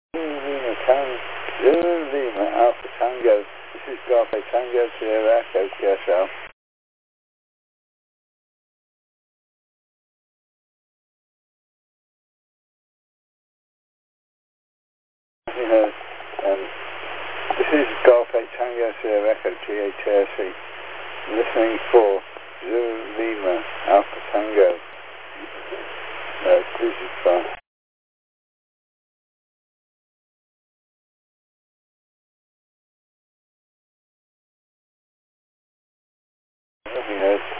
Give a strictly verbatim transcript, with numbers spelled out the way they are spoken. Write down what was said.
Lima Tango, Zulu Lima Alpha Tango. This is Golf Tango Sierra Echo P S L. You know, um, this is Golf Tango Sierra Echo T H R C. Listening for Zulu Lima Alpha Tango. Uh, this is fine. You know.